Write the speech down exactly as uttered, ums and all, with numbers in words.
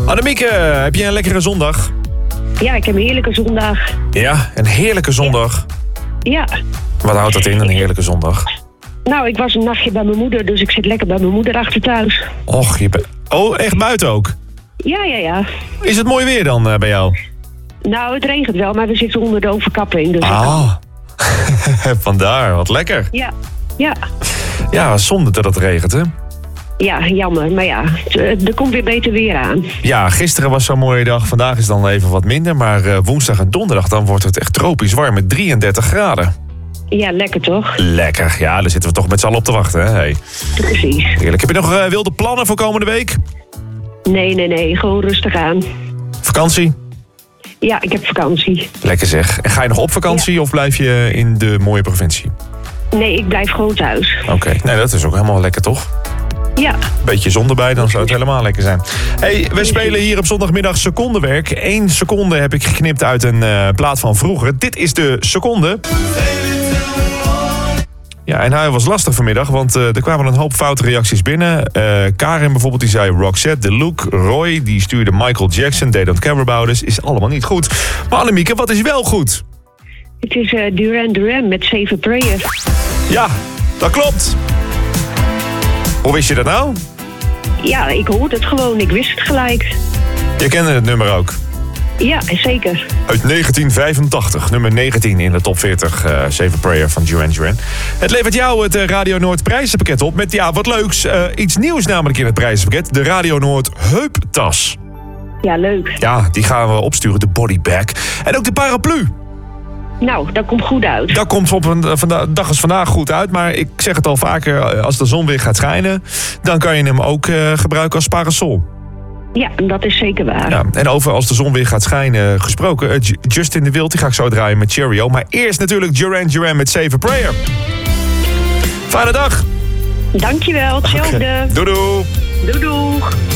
Annemieke, heb je een lekkere zondag? Ja, ik heb een heerlijke zondag. Ja, een heerlijke zondag. Ja. Wat houdt dat in, een heerlijke zondag? Nou, ik was een nachtje bij mijn moeder, dus ik zit lekker bij mijn moeder achter thuis. Och, je bent... Oh, echt buiten ook? Ja, ja, ja. Is het mooi weer dan uh, bij jou? Nou, het regent wel, maar we zitten onder de overkapping. Dus Ah, vandaar, wat lekker. Ja, ja. Ja, zonde dat het regent, hè? Ja, jammer, maar ja, er komt weer beter weer aan. Ja, gisteren was zo'n mooie dag, vandaag is dan even wat minder. Maar uh, woensdag en donderdag dan wordt het echt tropisch warm met drieëndertig graden. Ja, lekker toch? Lekker, ja, daar zitten we toch met z'n allen op te wachten, hè? Hey. Precies. Heerlijk. Heb je nog uh, wilde plannen voor komende week? Nee, nee, nee, gewoon rustig aan. Vakantie? Ja, ik heb vakantie. Lekker zeg. En ga je nog op vakantie ja. of blijf je in de mooie provincie? Nee, ik blijf gewoon thuis. Oké, okay. Nee, dat is ook helemaal lekker, toch? Ja. Beetje zon erbij, dan zou het helemaal lekker zijn. Hey, we spelen hier op zondagmiddag secondenwerk. Eén seconde heb ik geknipt uit een uh, plaat van vroeger. Dit is de seconde. Ja, en hij was lastig vanmiddag, want uh, er kwamen een hoop foute reacties binnen. Uh, Karin bijvoorbeeld, die zei Roxette, The Look. Roy, die stuurde Michael Jackson, They Don't Care About Us. Is allemaal niet goed. Maar Annemieke, wat is wel goed? Het is uh, Duran Duran met Save a Prayer. Ja, dat klopt. Hoe wist je dat nou? Ja, ik hoorde het gewoon. Ik wist het gelijk. Je kende het nummer ook? Ja, zeker. Uit negentien vijfentachtig, nummer negentien in de top veertig. Uh, Save a Prayer van Duran Duran. Het levert jou het uh, Radio Noord prijzenpakket op met, ja, wat leuks. Uh, iets nieuws namelijk in het prijzenpakket. De Radio Noord heuptas. Ja, leuk. Ja, die gaan we opsturen, de bodybag. En ook de paraplu. Nou, dat komt goed uit. Dat komt op een vanda- dag als vandaag goed uit. Maar ik zeg het al vaker, als de zon weer gaat schijnen, dan kan je hem ook uh, gebruiken als parasol. Ja, dat is zeker waar. Ja, en over als de zon weer gaat schijnen gesproken, uh, Justin de Wild, die ga ik zo draaien met Cheerio. Maar eerst natuurlijk Duran Duran met Save a Prayer. Fijne dag. Dankjewel, hetzelfde. Okay. Doei doei. Doei doei.